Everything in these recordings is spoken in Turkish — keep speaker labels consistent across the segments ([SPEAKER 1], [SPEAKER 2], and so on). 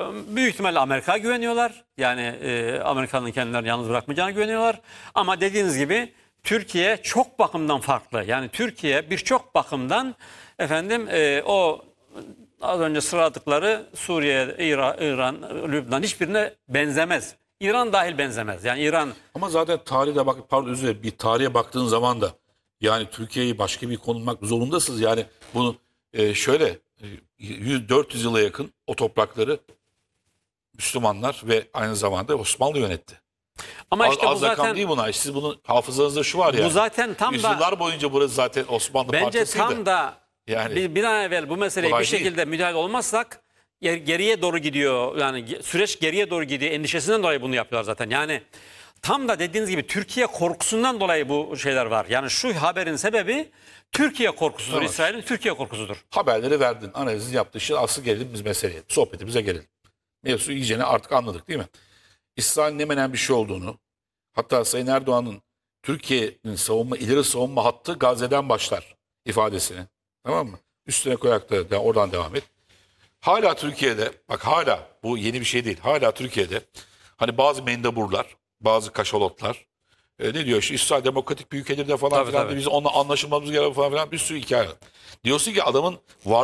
[SPEAKER 1] büyük ihtimalle Amerika'ya güveniyorlar. Yani Amerika'nın kendilerini yalnız bırakmayacağına güveniyorlar. Ama dediğiniz gibi Türkiye çok bakımdan farklı. Yani Türkiye birçok bakımdan o az önce sıraladıkları Suriye, İran, Lübnan hiçbirine benzemez. İran dahil benzemez. Yani İran
[SPEAKER 2] Ama zaten tarihe bak, pardon özür dilerim, bir tarihe baktığın zaman da yani Türkiye'yi başka bir konulmak zorundasınız. Yani bunu şöyle 100-400 yıla yakın o toprakları Müslümanlar ve aynı zamanda Osmanlı yönetti.
[SPEAKER 1] ama
[SPEAKER 2] Az,
[SPEAKER 1] işte bu
[SPEAKER 2] az rakam
[SPEAKER 1] zaten
[SPEAKER 2] değil bunlar. Siz bunun hafızanızda şu var yani.
[SPEAKER 1] bu zaten tam da
[SPEAKER 2] Yüzyıllar boyunca burası zaten Osmanlı
[SPEAKER 1] bence
[SPEAKER 2] parçasıydı.
[SPEAKER 1] tam da
[SPEAKER 2] Yani
[SPEAKER 1] bir an evvel bu meseleye
[SPEAKER 2] kolay
[SPEAKER 1] bir şekilde müdahale olmazsak geriye doğru gidiyor. Yani süreç geriye doğru gidiyor. Endişesinden dolayı bunu yapıyorlar zaten. Yani tam da dediğiniz gibi Türkiye korkusundan dolayı bu şeyler var. Yani şu haberin sebebi Türkiye korkusudur.
[SPEAKER 2] Evet.
[SPEAKER 1] İsrail'in Türkiye korkusudur.
[SPEAKER 2] haberleri verdin. Analizini yaptın. Şimdi asıl gelelim biz meseleye. Sohbetimize gelelim. Mevzu iyicene artık anladık değil mi? İsrail'in hemen bir şey olduğunu, hatta Sayın Erdoğan'ın Türkiye'nin ileri savunma hattı Gazze'den başlar ifadesini. Tamam mı? Üstüne koyarak da oradan devam et. Hala Türkiye'de, bak hala bu yeni bir şey değil. Hala Türkiye'de hani bazı mendeburlar, bazı kaşalotlar ne diyor işte İsrail demokratik bir ülkedir de falan
[SPEAKER 1] Tabii,
[SPEAKER 2] filan
[SPEAKER 1] tabii.
[SPEAKER 2] biz onunla anlaşılmamız gerekiyor falan filan bir sürü hikaye. Diyorsun ki adamın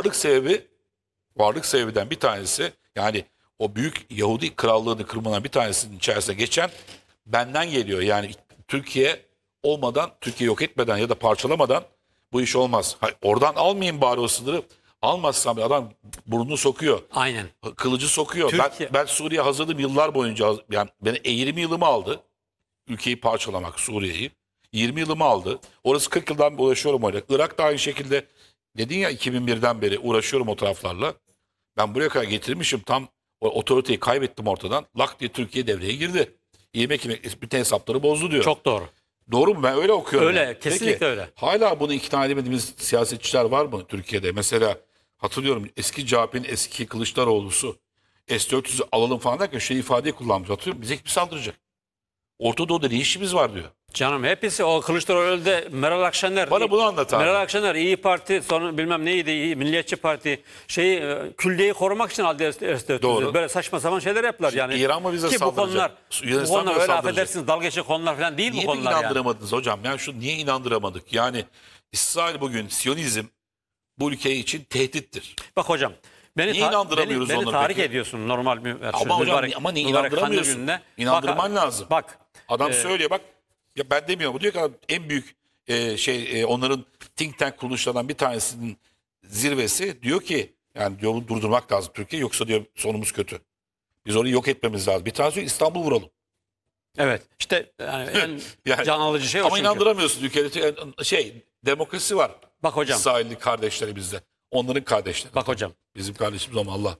[SPEAKER 2] varlık sebebinden bir tanesi yani o büyük Yahudi krallığını kırmadan bir tanesinin içerisine geçen benden geliyor. Yani Türkiye olmadan, Türkiye yok etmeden ya da parçalamadan bu iş olmaz. Oradan almayayım bari o sınırı. Almazsam adam burnunu sokuyor.
[SPEAKER 1] Aynen.
[SPEAKER 2] Kılıcı sokuyor.
[SPEAKER 1] Türkiye-
[SPEAKER 2] Ben Suriye hazırladım yıllar boyunca. Yani beni 20 yılımı aldı. Ülkeyi parçalamak Suriye'yi. 20 yılımı aldı. Orası 40 yıldan beri uğraşıyorum öyle. Irak da aynı şekilde dedin ya 2001'den beri uğraşıyorum o taraflarla. Ben buraya kadar getirmişim tam o otoriteyi kaybettim ortadan. Lak diye Türkiye devreye girdi. İlmek bütün hesapları bozdu diyor.
[SPEAKER 1] Çok doğru.
[SPEAKER 2] Doğru mu? Ben öyle okuyorum.
[SPEAKER 1] Öyle,
[SPEAKER 2] yani.
[SPEAKER 1] kesinlikle
[SPEAKER 2] Peki,
[SPEAKER 1] öyle.
[SPEAKER 2] hala bunu ikna edemediğimiz siyasetçiler var mı Türkiye'de? Mesela hatırlıyorum eski CHP'nin eski Kılıçdaroğlu'su S-400'ü alalım falan derken şey ifadeyi kullanmış. Hatırlıyorum bize kim saldıracak? Orta Doğu'da ne işimiz var diyor.
[SPEAKER 1] Canım hepsi o Kılıçdaroğlu öldü. Meral Akşener.
[SPEAKER 2] Bana bunu anlat abi.
[SPEAKER 1] Meral Akşener İyi Parti sonra bilmem neydi Milliyetçi Parti külliyeyi korumak için aldı S-400'ü.
[SPEAKER 2] Doğru.
[SPEAKER 1] Böyle saçma sapan şeyler yaptılar yani.
[SPEAKER 2] İran mı bize
[SPEAKER 1] Ki bu
[SPEAKER 2] saldıracak?
[SPEAKER 1] konular,
[SPEAKER 2] Yunanistan
[SPEAKER 1] öyle
[SPEAKER 2] saldıracak.
[SPEAKER 1] affedersiniz dalga geçecek konular falan değil
[SPEAKER 2] Niye
[SPEAKER 1] bu
[SPEAKER 2] de
[SPEAKER 1] konular yani.
[SPEAKER 2] inandıramadınız hocam? Yani şu niye inandıramadık? Yani İsrail bugün Siyonizm bu ülke için tehdittir.
[SPEAKER 1] Bak hocam beni,
[SPEAKER 2] Niye inandıramıyoruz
[SPEAKER 1] beni
[SPEAKER 2] onları
[SPEAKER 1] tahrik
[SPEAKER 2] peki?
[SPEAKER 1] ediyorsun normal bir
[SPEAKER 2] Ama hocam ama niye inandıramıyorsun? İnandırman lazım.
[SPEAKER 1] Bak
[SPEAKER 2] Adam söylüyor bak ya ben demiyorum. Bu diyor ki en büyük onların think tank kuruluşlarından bir tanesinin zirvesi diyor ki yani diyor bunu durdurmak lazım Türkiye yoksa diyor sonumuz kötü. Biz onu yok etmemiz lazım. Bir tanesi diyor İstanbul vuralım.
[SPEAKER 1] evet işte yani en
[SPEAKER 2] Yani,
[SPEAKER 1] can alıcı şey o
[SPEAKER 2] ama
[SPEAKER 1] çünkü.
[SPEAKER 2] inandıramıyorsun ülkede demokrasi var.
[SPEAKER 1] Bak hocam.
[SPEAKER 2] İsrailli kardeşleri bizde. Onların kardeşleri.
[SPEAKER 1] Bak hocam.
[SPEAKER 2] Bizim kardeşimiz ama Allah.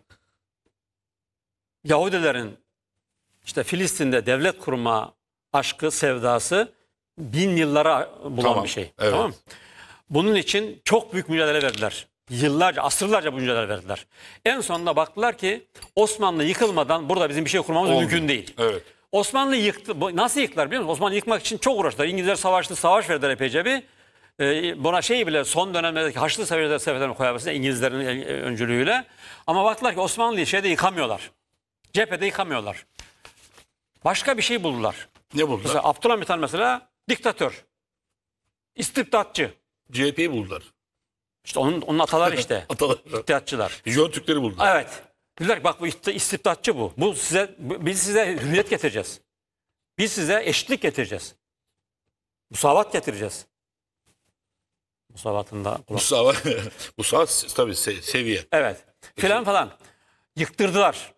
[SPEAKER 1] Yahudilerin işte Filistin'de devlet kurma aşkı, sevdası bin yıllara bulan
[SPEAKER 2] Tamam,
[SPEAKER 1] bir şey.
[SPEAKER 2] evet.
[SPEAKER 1] Tamam mı? Bunun için çok büyük mücadele verdiler. Yıllarca, asırlarca bu mücadele verdiler. En sonunda baktılar ki Osmanlı yıkılmadan burada bizim bir şey kurmamız
[SPEAKER 2] Olmuyor.
[SPEAKER 1] mümkün değil.
[SPEAKER 2] Evet.
[SPEAKER 1] Osmanlı yıktı. Nasıl yıktılar biliyor musunuz? Osmanlı yıkmak için çok uğraştılar. İngilizler savaştı, savaş verdiler epeyce bir. Buna bile son dönemlerdeki Haçlı Savaşları'nı koyabilirsiniz İngilizlerin öncülüğüyle. Ama baktılar ki Osmanlı'yı yıkamıyorlar. Cephede yıkamıyorlar. Başka bir şey buldular.
[SPEAKER 2] Ne buldular?
[SPEAKER 1] Mesela Abdülhamit Han mesela diktatör. İstibdatçı.
[SPEAKER 2] CHP'yi buldular.
[SPEAKER 1] İşte onun ataları işte.
[SPEAKER 2] Atalar.
[SPEAKER 1] İstibdatçılar.
[SPEAKER 2] Jön Türkleri buldular.
[SPEAKER 1] Evet. Dediler ki bak bu istibdatçı bu. Biz size hürriyet getireceğiz. Biz size eşitlik getireceğiz. Musavat getireceğiz. Musavatında
[SPEAKER 2] Bu saat tabii seviye.
[SPEAKER 1] evet. Filan falan. Yıktırdılar.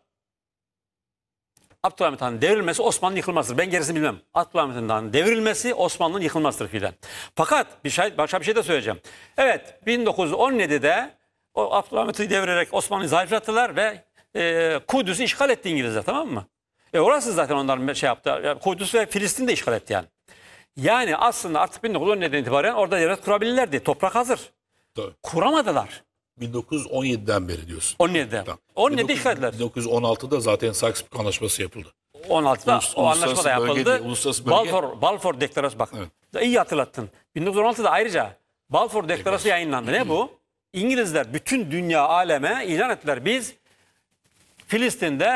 [SPEAKER 1] Abdülhamit Han'ın devrilmesi Osmanlı'nın yıkılmasıdır. Ben gerisini bilmem. Abdülhamit Han'ın devrilmesi Osmanlı'nın yıkılmasıdır filan. Fakat başka bir şey de söyleyeceğim. Evet 1917'de o Abdülhamit'i devirerek Osmanlı'yı zayıflattılar ve Kudüs'ü işgal etti İngilizler, tamam mı? Orası zaten onların şey yaptı. Kudüs ve Filistin'i de işgal etti yani. Yani aslında artık 1917'den itibaren orada devlet kurabilirlerdi. Toprak hazır.
[SPEAKER 2] Tabii.
[SPEAKER 1] Kuramadılar.
[SPEAKER 2] 1917'den beri diyorsun.
[SPEAKER 1] 17'de.
[SPEAKER 2] Tamam.
[SPEAKER 1] 17'de işgal ettiler.
[SPEAKER 2] 1916'da zaten Sykes-Picot Anlaşması yapıldı.
[SPEAKER 1] 16'da o anlaşma da
[SPEAKER 2] Uluslararası bölge
[SPEAKER 1] yapıldı.
[SPEAKER 2] değil, uluslararası bölge.
[SPEAKER 1] Balfour Deklarasyon bak.
[SPEAKER 2] Evet.
[SPEAKER 1] İyi hatırlattın. 1916'da ayrıca Balfour Deklarasyon yayınlandı. Ne bu? İngilizler bütün dünya aleme ilan ettiler. Biz Filistin'de